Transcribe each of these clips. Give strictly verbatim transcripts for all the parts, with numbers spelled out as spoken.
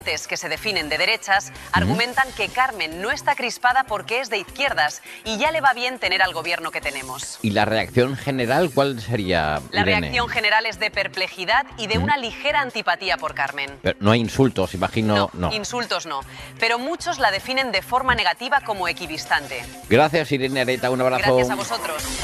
que se definen de derechas argumentan que Carmen no está crispada porque es de izquierdas y ya le va bien tener al gobierno que tenemos. ¿Y la reacción general cuál sería, La Irene? reacción general es de perplejidad y de una ligera antipatía por Carmen. Pero no hay insultos, imagino. No, No. insultos no. Pero muchos la definen de forma negativa como equidistante. Gracias, Irene Areta. Un abrazo. Gracias a vosotros.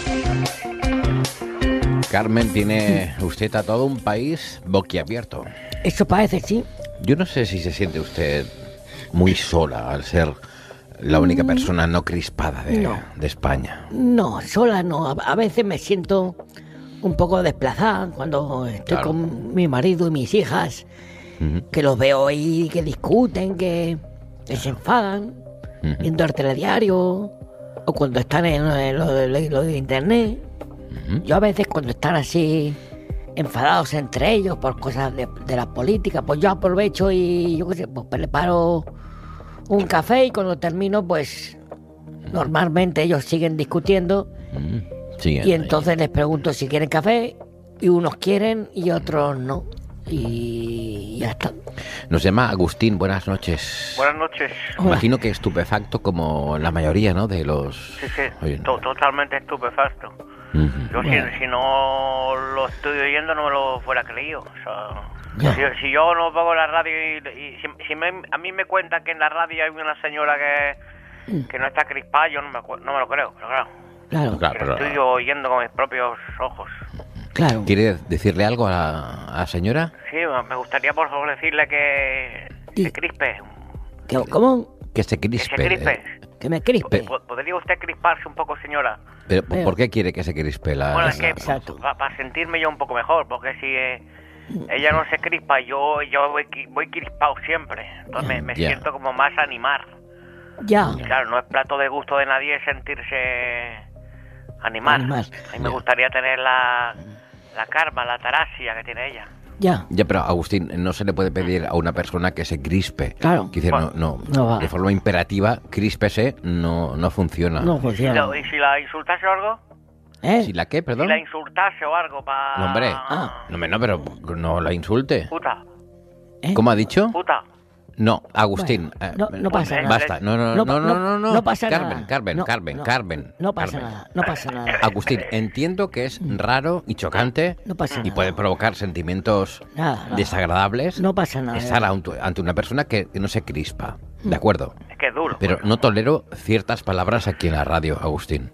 Carmen, tiene usted a todo un país boquiabierto. Eso parece, sí. Yo no sé si se siente usted muy sola al ser la única persona no crispada de, No. de España. No, sola no. A, a veces me siento un poco desplazada cuando estoy Claro. con mi marido y mis hijas, Ujú. que los veo ahí, que discuten, que, que se enfadan, Ujú. viendo el telediario, o cuando están en, en lo, de, lo de internet. Ujú. Yo a veces cuando están así enfadados entre ellos por cosas de, de la política, pues yo aprovecho y yo qué sé, pues preparo un café y cuando termino, pues normalmente ellos siguen discutiendo Mm. Sí, y entonces les pregunto si quieren café y unos quieren y otros no. Y ya está. Nos llama Agustín, buenas noches. Buenas noches. Hola. Imagino que estupefacto como la mayoría, ¿no? De los... Sí, sí, Oye, to- totalmente estupefacto. Ujú. Yo Bueno. si, si no lo estoy oyendo no me lo fuera creído. O sea, Ya. si, si yo no pongo la radio y, y si, si me- a mí me cuentan que en la radio hay una señora que, que no está crispada, yo no me, acu- no me lo creo. Pero claro, Claro, Claro, que lo pero- estoy oyendo con mis propios ojos. claro. ¿Quiere decirle algo a la, a la señora? Sí, me gustaría por favor decirle que Y- se crispe. ¿Qué- ¿Cómo? Que se Que crispe. se crispe. Que me crispe. Po- ¿Podría usted crisparse un poco, señora? Pero, Pero- ¿por qué quiere que se crispe la...? Bueno, es que Exacto. para sentirme yo un poco mejor, porque si eh, ella no se crispa, yo yo voy, qui- voy crispado siempre. Entonces me, me Ya. siento como más animar. Ya. Y claro, no es plato de gusto de nadie sentirse animar. Animar. A mí me Ya. gustaría tener la, la karma, la tarasia que tiene ella. Ya. Ya, pero Agustín, no se le puede pedir a una persona que se crispe. Claro. Quiere decir, no, no, No va. de forma imperativa, críspese, no, no funciona. No ¿Y, funciona. lo- y si la insultase o algo? ¿Eh? ¿Si la qué, Si perdón? la insultase o algo para... No, hombre. Ah. No, no, pero no la insulte. Puta, ¿Eh? ¿Cómo ha dicho? puta. No, Agustín. Bueno, eh, no- no pasa nada. Basta. No, no, No no, pa- no, no, no. no- no pasa Carmen, nada. Carmen, No, Carmen, no. Carmen. No pasa Carmen. nada, no pasa nada. Agustín, entiendo que es raro y chocante No pasa y nada. puede provocar sentimientos Nada, nada. desagradables. No pasa nada. Estar ante, ante una persona que no se crispa. De acuerdo. Es que es duro. Pero no tolero ciertas palabras aquí en la radio, Agustín.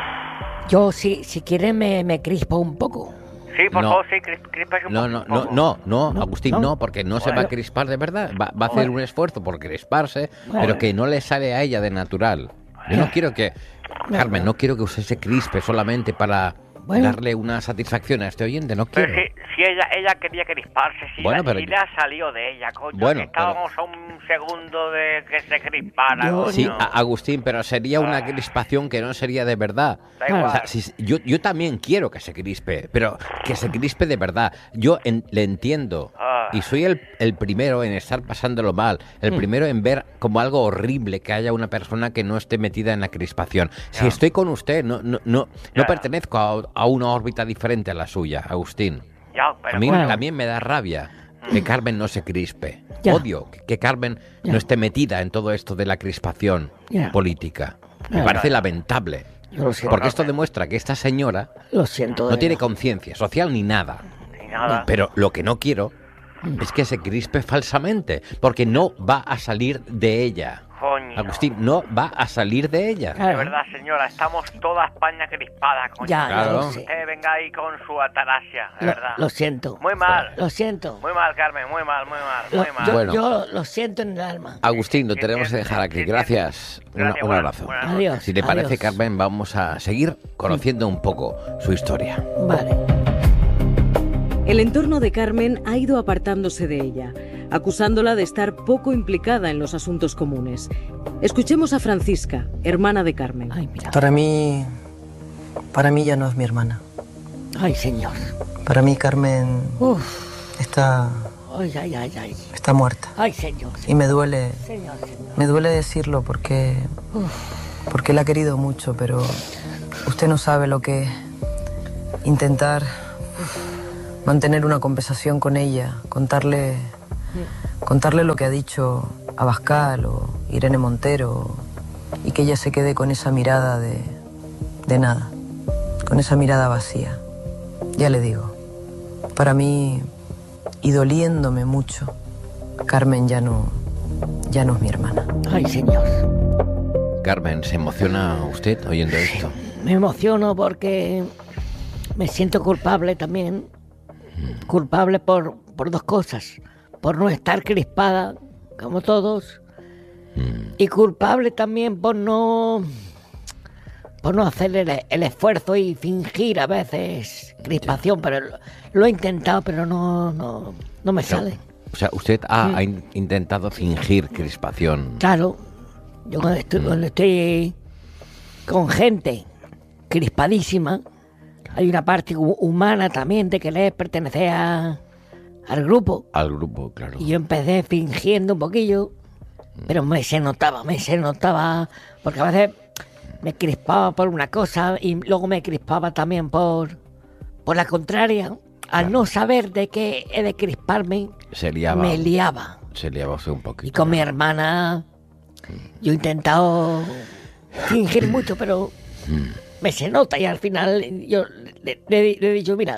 Yo, si, si quiere, me, me crispo un poco. Sí, por no. favor, sí, cris- críspese un No, po- no, un no, poco. no, no, No, Agustín, no. no, porque no se va a Bueno. crispar de verdad. Va, va a hacer un esfuerzo por crisparse, Bueno. pero que no le sale a ella de natural. Yo no quiero que, Carmen, no quiero que usted se crispe solamente para Bueno. darle una satisfacción a este oyente, no Pero quiero. si, si ella ella quería crisparse, si, Bueno, la, pero si yo- le ha salido de ella, coño, Bueno, que estábamos a un segundo de que se crispara, Yo- coño. Sí, a- Agustín, pero sería una crispación que no sería de verdad. Da Claro. O igual. sea, si- yo, yo también quiero que se crispe, pero que se crispe de verdad. Yo en- le entiendo Ah. y soy el, el primero en estar pasándolo mal, el Mm. primero en ver como algo horrible que haya una persona que no esté metida en la crispación. Si Ya. estoy con usted, no, no, no, no Ya. pertenezco a, a una órbita diferente a la suya, Agustín. Ya, pero A mí bueno. también me da rabia que Carmen no se crispe. Ya. Odio que- que Carmen Ya. no esté metida en todo esto de la crispación Ya. política. Me Ya. parece lamentable. Yo lo siento. Porque esto demuestra que esta señora Lo siento. no de tiene verdad. conciencia social ni nada. ni nada. Pero lo que no quiero es que se crispe falsamente, porque no va a salir de ella. Coño. Agustín, no va a salir de ella. Claro. De verdad, señora, estamos toda España crispada, coño. Ya, Claro. ya lo sé. Usted venga ahí con su atarasia, de Lo, verdad. lo siento. Muy mal. Lo siento. Muy mal, Carmen, muy mal, muy mal, Lo- muy mal. yo, Bueno. yo lo siento en el alma. Agustín, lo Sí, tenemos que sí, dejar sí, aquí. sí, Gracias. Un- Gracias, un buenas- abrazo. buenas noches. Adiós. Si te parece, adiós. Carmen, vamos a seguir conociendo un poco su historia. Vale. El entorno de Carmen ha ido apartándose de ella, acusándola de estar poco implicada en los asuntos comunes. Escuchemos a Francisca, hermana de Carmen. Ay, mira. Para mí, para mí ya no es mi hermana. Ay, señor. Para mí Carmen Uf. está, Ay, ay, ay, ay. está muerta. Ay, señor. Y me duele, Señor, señor. me duele decirlo porque, porque la he querido mucho, pero usted no sabe lo que es intentar mantener una conversación con ella, contarle contarle lo que ha dicho Abascal o Irene Montero y que ella se quede con esa mirada de, de nada, con esa mirada vacía. Ya le digo, para mí, y doliéndome mucho, Carmen ya no, ya no es mi hermana. Ay, señor. Carmen, ¿se emociona usted oyendo esto? Me emociono porque me siento culpable también. Culpable por, por dos cosas. Por no estar crispada, como todos. Mm. Y culpable también por no... por no hacer el, el esfuerzo y fingir a veces crispación. Pero lo, lo he intentado, pero no, no, no me sale. No. O sea, usted ha, mm. ha in- intentado fingir crispación. Claro. Yo cuando estoy, mm. cuando estoy con gente crispadísima, hay una parte humana también de querer pertenecer a, al grupo. Al grupo, claro. Y yo empecé fingiendo un poquillo, pero me se notaba, me se notaba, porque a veces me crispaba por una cosa y luego me crispaba también por, por la contraria. Al claro. no saber de qué he de crisparme, se liaba, me liaba. Se liaba usted un poquito. Y con mi hermana, yo he intentado fingir mucho, pero me se nota y al final yo le, le, le he dicho, mira,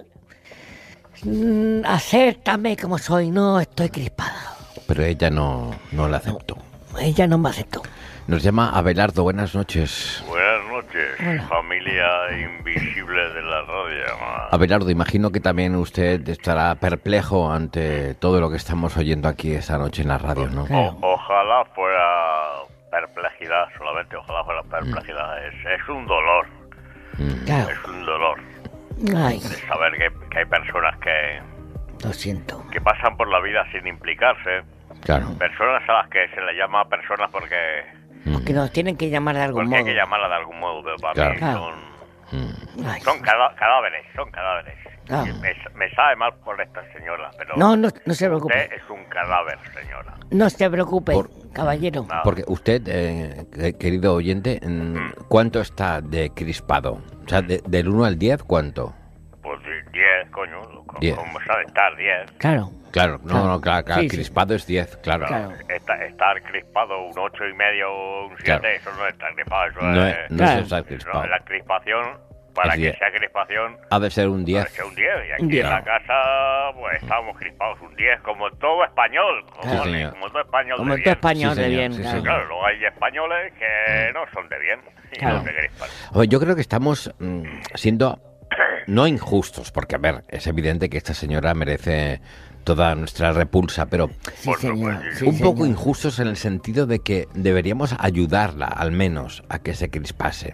acéptame como soy, no estoy crispada. Pero ella no, no la aceptó. No, ella no me aceptó. Nos llama Abelardo, buenas noches. Buenas noches, Hola. familia invisible de la radio. Abelardo, imagino que también usted estará perplejo ante todo lo que estamos oyendo aquí esta noche en la radio, ¿no? O, ojalá fuera perplejidad, solamente ojalá fuera perplejidad. Es, es un dolor, Claro. es un dolor. Ay, De saber que, que hay personas que, lo siento. que pasan por la vida sin implicarse. Claro. Personas a las que se les llama personas porque... Porque nos tienen que llamar de algún Porque modo. hay que llamarla de algún modo, pero para Claro. mí Claro. son, Ay, son cada- cadáveres, son cadáveres. Claro. Me, me sabe mal por esta señora, pero No, no, no se preocupe. usted es un cadáver, señora. No se preocupe, Por- caballero. Nada. Porque usted, eh, querido oyente, ¿cuánto está de crispado? O sea, de, del uno al diez, ¿cuánto? Pues diez, coño, co- Diez. como sabe estar diez. Claro. Claro, no, no, claro, claro, Sí, sí. crispado es diez, claro. Claro. Esta- estar crispado un ocho y medio, un siete, Claro. eso no es estar crispado, eso No es... es, no Claro. es estar no, crispado. la crispación, para Es que diez. sea crispación, Ha de ser un tiene diez. que ser un diez. Y aquí Un diez. en la casa, pues estamos crispados un diez, como todo español, cojones, señor. como todo español Como de el bien. español Sí, de señor, bien. sí, claro. señor. Claro, luego hay españoles que no son de bien y Claro. no se crispan. Oye, yo creo que estamos mm, siendo no injustos, porque, a ver, es evidente que esta señora merece toda nuestra repulsa, pero Sí, Por señor. supuesto. Sí, un poco señor. injustos en el sentido de que deberíamos ayudarla, al menos, a que se crispase.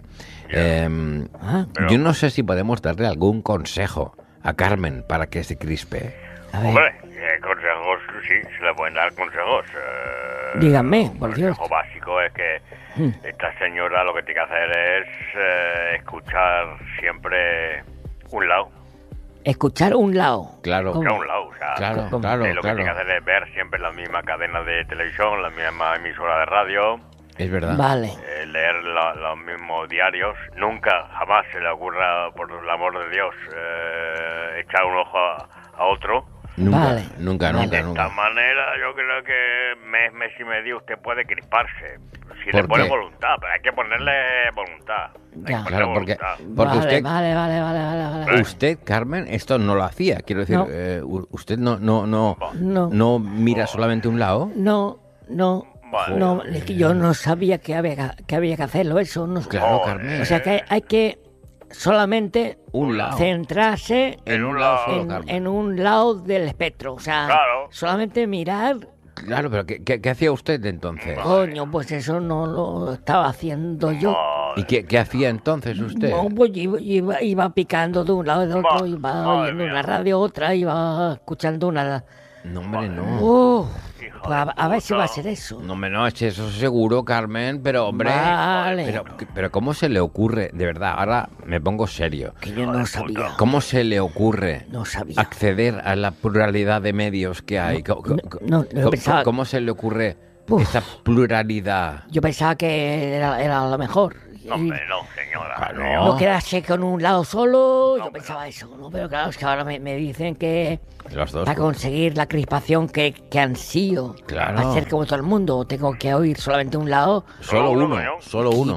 Eh, Ah, Pero- yo no sé si podemos darle algún consejo a Carmen para que se crispe. a ver, Hombre, eh, consejos, sí, se le pueden dar consejos. eh, Dígame, por el Dios. consejo básico es que Hmm. esta señora lo que tiene que hacer es eh, escuchar siempre un lado. escuchar un lado. Claro. ¿Cómo? Escuchar un lado, o sea, Claro, ¿Cómo? claro, eh, lo que claro. tiene que hacer es ver siempre la misma cadena de televisión, la misma emisora de radio, Es verdad. Vale. eh, leer la- los mismos diarios. Nunca, jamás se le ocurra, por el amor de Dios, eh, echar un ojo a, a otro. Nunca, Vale. nunca, Vale. nunca, De esta nunca. manera yo creo que mes, mes y medio usted puede crisparse. Si ¿Por le pone qué? voluntad, pero hay que ponerle voluntad. Hay que Ya. ponerle Claro, porque, voluntad. porque vale, usted, vale, vale, vale, vale, vale. usted, Carmen, esto no lo hacía. Quiero decir, No. eh, u- usted no, no, no, No. no mira solamente un lado. No, no, Vale. no, es que yo no sabía que había, que había que hacerlo, eso. No, Claro, Joder. Carmen. o sea que hay, hay que solamente Un lado. centrarse En un lado solo, en, Carmen. en un lado del espectro. O sea, Claro. solamente mirar. Claro, pero ¿qué, qué, qué hacía usted entonces? Coño, pues eso no lo estaba haciendo yo. Madre. ¿Y qué, qué hacía entonces usted? No, pues iba, iba, iba picando de un lado y de otro, Ma- iba madre oyendo mía. una radio, otra, iba escuchando una. No, hombre, no. Uh, Hijo pues a, de a ver si puta. va a ser eso. No, hombre, no, es eso seguro, Carmen, pero hombre... Vale. Pero, pero ¿cómo se le ocurre, de verdad, ahora me pongo serio, Que yo no sabía. ¿cómo se le ocurre No sabía. acceder a la pluralidad de medios que hay? Co- co- no, no, yo co- pensaba- ¿Cómo se le ocurre Uf. esa pluralidad? Yo pensaba que era, era lo mejor. Y No, hombre, no, señora. Claro. no. no quedarse con un lado solo, yo hombre, pensaba eso, ¿no? Pero claro, es que ahora me, me dicen que Los dos. Para conseguir la crispación que, que ansío. Claro. Para ser como todo el mundo. ¿O tengo que oír solamente un lado? Solo Solo uno, uno, ¿no? solo uno. Y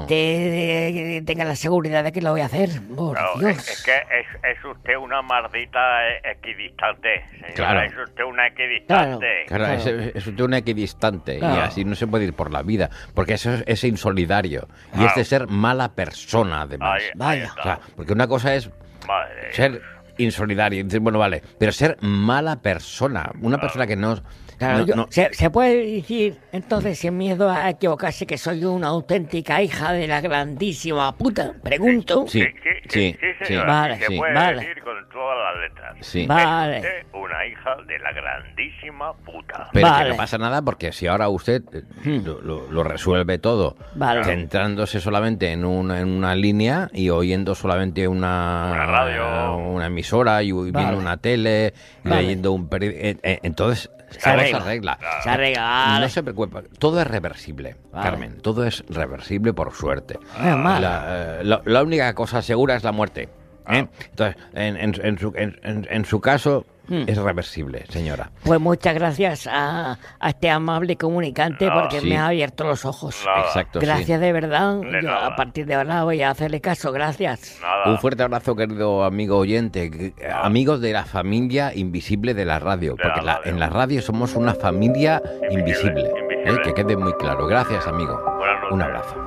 te, eh, tenga la seguridad de que lo voy a hacer. Por Claro, Dios. es, es que es, es usted una maldita eh, equidistante, señora. Claro. Es usted una equidistante. Claro, Claro. es, es usted un equidistante Claro. y así no se puede ir por la vida, porque eso es, es insolidario y Claro. es de ser mala persona, además. Ahí- ahí Vaya. está. O sea, porque una cosa es Madre. ser insolidario, y dices, bueno, vale, pero ser mala persona, una persona que no... Claro, no- yo- no- Se, se puede decir, entonces, sin miedo a equivocarse, que soy una auténtica hija de la grandísima puta. Pregunto. Sí, Sí, sí, sí, sí, sí, señora. Vale, Y se sí, puede vale. decir con todas las letras. sí. Vale. Es usted una hija de la grandísima puta. Pero Vale. que no pasa nada porque si ahora usted eh, lo, lo- lo resuelve todo, Vale. centrándose solamente en una, en una línea y oyendo solamente una, Una radio. una emisora y viendo Vale. una tele y Vale. leyendo un periódico, entonces Se todo arregla. se arregla. Se arregla. Vale. No se preocupe, todo es reversible, Vale. Carmen, todo es reversible por suerte. Ah, mal. La, eh, la- la única cosa segura es la muerte. ¿eh? Entonces, en, en- en su, en- en- en su caso, Hmm. es reversible, señora. Pues muchas gracias a, a este amable comunicante No, porque sí. me ha abierto los ojos. Nada. Exacto, sí. Gracias de verdad. De Yo nada. a partir de ahora voy a hacerle caso. Gracias. Nada. Un fuerte abrazo, querido amigo oyente, que- amigos de la familia invisible de la radio, De porque la la- radio. en la radio somos una familia invisible, Invisible, ¿eh? Que quede muy claro. Gracias, amigo. Buenas noches. Un abrazo.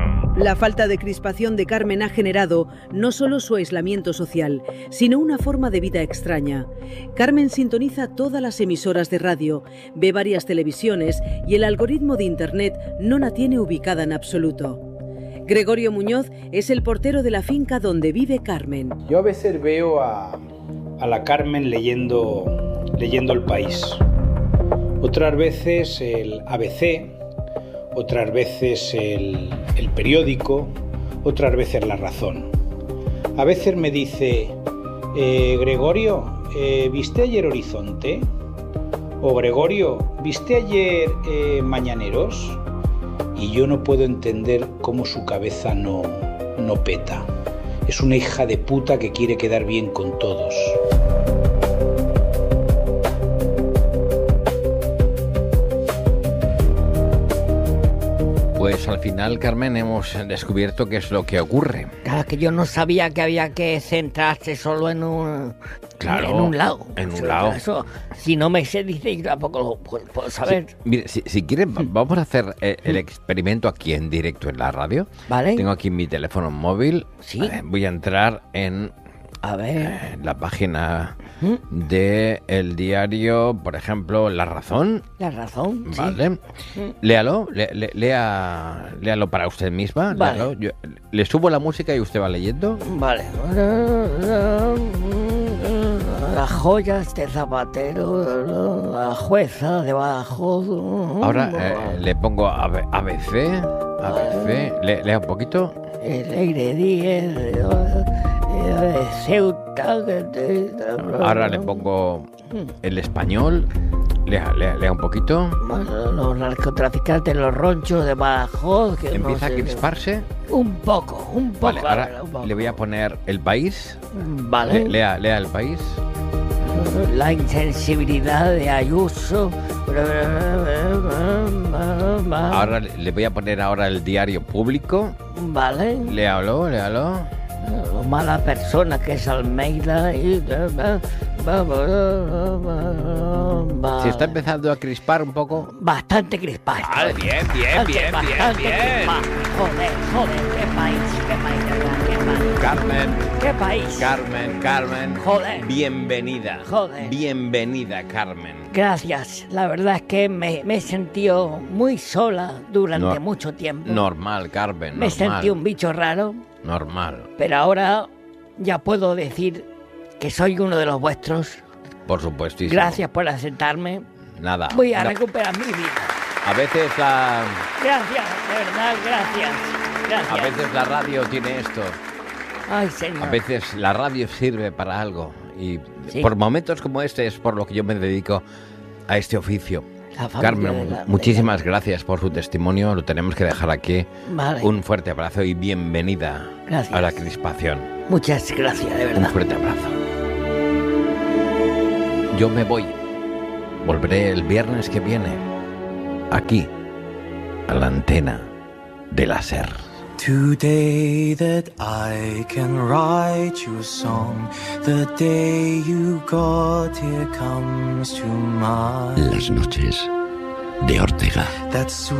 La falta de crispación de Carmen ha generado no solo su aislamiento social, sino una forma de vida extraña. Carmen sintoniza todas las emisoras de radio, ve varias televisiones y el algoritmo de Internet no la tiene ubicada en absoluto. Gregorio Muñoz es el portero de la finca donde vive Carmen. Yo a veces veo a, a la Carmen leyendo, leyendo El País. Otras veces el A B C, otras veces el, el periódico, otras veces La Razón. A veces me dice, eh, Gregorio, eh, ¿viste ayer Horizonte? O Gregorio, ¿viste ayer eh, Mañaneros? Y yo no puedo entender cómo su cabeza no, no peta. Es una hija de puta que quiere quedar bien con todos. Pues al final, Carmen, hemos descubierto qué es lo que ocurre. Claro, que yo no sabía que había que centrarse solo en un, Claro, en un lado. en un O sea, lado. Eso, si no me se dice, yo tampoco lo puedo, puedo saber. Sí, mire, si, si quieren, va- vamos a hacer eh, el experimento aquí en directo en la radio. ¿Vale? Tengo aquí mi teléfono móvil. Sí. Eh, voy a entrar en A ver. eh, la página de el diario, por ejemplo, La Razón. La razón. sí. Vale. Léalo, le- le- lea, léalo para usted misma. Vale. léalo. Yo- le subo la música y usted va leyendo. Vale. Las joyas de Zapatero, la jueza debajo. Ahora eh, le pongo A B- A B C. A B C. Le- lea un poquito. El aire diez de Ceuta. Ahora le pongo el español. Lea, lea, lea un poquito. Los narcotraficantes, los ronchos de Badajoz. Que no Empieza a sé- crisparse. Un poco, un poco. Vale, ahora un poco. le voy a poner el país. Vale. Le- lea, lea el país. La insensibilidad de Ayuso. Ahora le le voy a poner ahora el diario público. Vale. Léalo, léalo. Lo mala persona que es Almeida. Y... Se está empezando a crispar un poco. Bastante crispado. Vale, bien, bien, Bastante, bien, bien, bastante bien. crispado. Joder, joder, qué país, qué país, de verdad, qué país. Carmen, Qué país. Carmen, Carmen. Joder. Bienvenida. Joder. Bienvenida, Carmen. Gracias. La verdad es que me, me he sentido muy sola durante No- mucho tiempo. Normal, Carmen, me normal. sentí un bicho raro, Normal. pero ahora ya puedo decir que soy uno de los vuestros. Por supuestísimo. Gracias por aceptarme. Nada. Voy a No, recuperar mi vida. a veces la Gracias, de verdad, gracias. Gracias. a veces la radio tiene esto. Ay, señor. A veces la radio sirve para algo y Sí. por momentos como este es por lo que yo me dedico a este oficio. La familia Carmen, de la- muchísimas gracias por su testimonio. Lo tenemos que dejar aquí. Vale. Un fuerte abrazo y bienvenida Gracias. a la crispación. Muchas gracias, de Un verdad. fuerte abrazo. yo me voy. Volveré el viernes que viene, aquí, a la antena de la SER. Today that I can write you a song, the day you got here comes to mind. Las noches de Ortega. That's